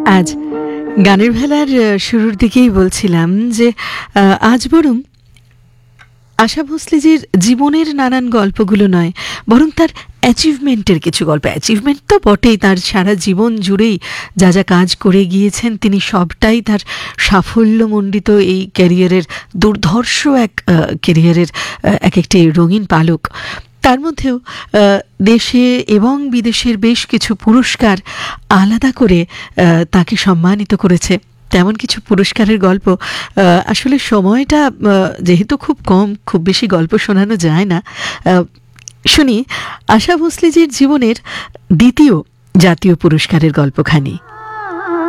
আজ গানের ভেলার শুরুর দিকেই বলছিলাম যে আজ বরং আশা ভোঁসলেজির জীবনের নানান গল্পগুলো নয়, বরং তার অ্যাচিভমেন্টের কিছু গল্প। অ্যাচিভমেন্ট তো বটেই, তার সারা জীবন জুড়েই যা যা কাজ করে গিয়েছেন তিনি সবটাই তার সাফল্যমণ্ডিত এই ক্যারিয়ারের দুর্ধর্ষ এক ক্যারিয়ারের এক একটি রঙিন পালক। তার মধ্যেও দেশে এবং বিদেশের বেশ কিছু পুরস্কার আলাদা করে তাকে সম্মানিত করেছে। তেমন কিছু পুরস্কারের গল্প আসলে সময়টা যেহেতু খুব কম, খুব বেশি গল্প শোনানো যায় না। শুনি আশা ভোঁসলেজির জীবনের দ্বিতীয় জাতীয় পুরস্কারের গল্পখানি।